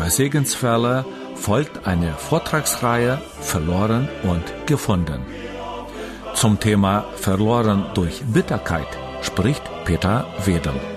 Bei Segenswelle folgt eine Vortragsreihe Verloren und gefunden. Zum Thema Verloren durch Bitterkeit spricht Peter Wedel.